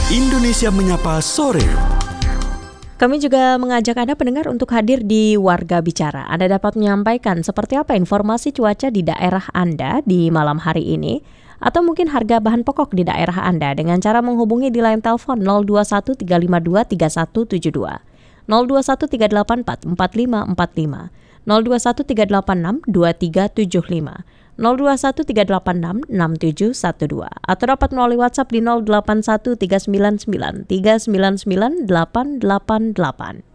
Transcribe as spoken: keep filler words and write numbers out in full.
Indonesia Menyapa Sore. Kami juga mengajak Anda pendengar untuk hadir di Warga Bicara. Anda dapat menyampaikan seperti apa informasi cuaca di daerah Anda di malam hari ini, atau mungkin harga bahan pokok di daerah Anda dengan cara menghubungi di line telepon nol dua satu tiga lima dua tiga satu tujuh dua, nol dua satu tiga delapan empat empat lima empat lima, nol dua satu tiga delapan enam dua tiga tujuh lima, nol dua satu tiga delapan enam enam tujuh satu dua, atau dapat melalui WhatsApp di nol delapan satu tiga sembilan sembilan tiga sembilan sembilan delapan delapan delapan.